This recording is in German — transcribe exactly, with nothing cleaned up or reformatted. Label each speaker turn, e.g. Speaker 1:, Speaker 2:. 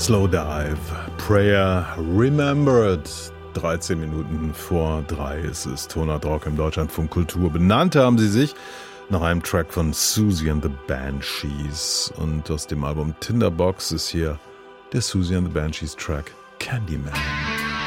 Speaker 1: Slowdive, Prayer Remembered. dreizehn Minuten vor drei ist es. Tonart Rock im Deutschlandfunk Kultur. Benannt haben sie sich nach einem Track von Siouxsie and the Banshees. Und aus dem Album Tinderbox ist hier der Siouxsie and the Banshees Track Candyman.